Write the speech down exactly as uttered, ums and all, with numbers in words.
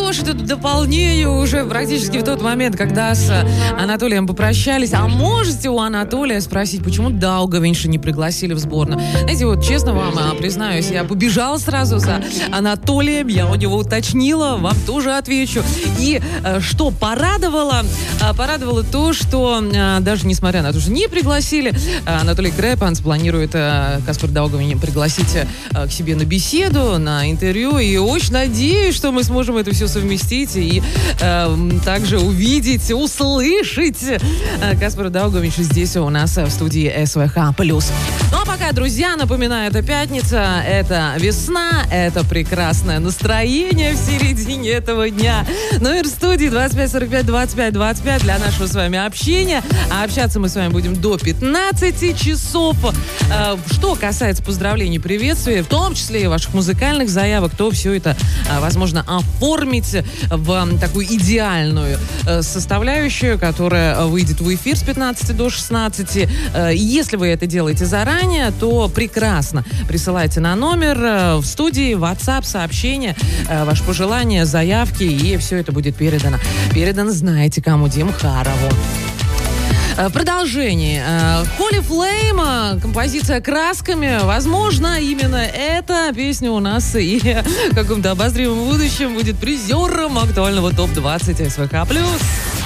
что ж, это дополнение уже практически в тот момент, когда с Анатолием попрощались. А можете у Анатолия спросить, почему Даугавинша не пригласили в сборную? Знаете, вот честно вам признаюсь, я побежала сразу за Анатолием, я у него уточнила, вам тоже отвечу. И что порадовало? Порадовало то, что даже несмотря на то, что не пригласили, Анатолий Крепанс планирует Каспар Даугавин пригласить к себе на беседу, на интервью. И очень надеюсь, что мы сможем это все совместить и э, также увидеть, услышать э, Каспара Даугавинша здесь у нас в студии СВХ плюс. Ну а пока, друзья, напоминаю, это пятница, это весна, это прекрасное настроение в середине этого дня. Номер студии двадцать пять сорок пять двадцать пять двадцать пять для нашего с вами общения. А общаться мы с вами будем до пятнадцати часов. Э, что касается поздравлений, приветствий, в том числе и ваших музыкальных заявок, то все это э, возможно оформить в такую идеальную э, составляющую, которая выйдет в эфир с пятнадцати до шестнадцати. Э, если вы это делаете заранее, то прекрасно. Присылайте на номер э, в студии, WhatsApp, сообщения, э, ваши пожелания, заявки, и все это будет передано. Передано, знаете кому, Дим Харову. В продолжении. Holy Flame, композиция «Красками». Возможно, именно эта песня у нас и в каком-то обозримом будущем будет призером актуального топ двадцать СВХ+.